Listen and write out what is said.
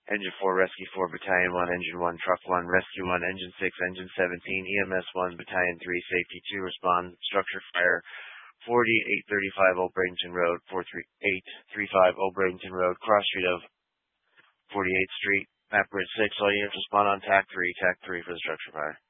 Engine 4, Rescue 4, Battalion 1, Engine 1, Truck 1, Rescue 1, Engine 6, Engine 17, EMS 1, Battalion 3, Safety 2, Respond, Structure Fire, 4835 Old Bradenton Road, 43835 Old Bradenton Road, cross street of 48th Street, Map Bridge 6. All units respond on TAC 3 for the structure fire.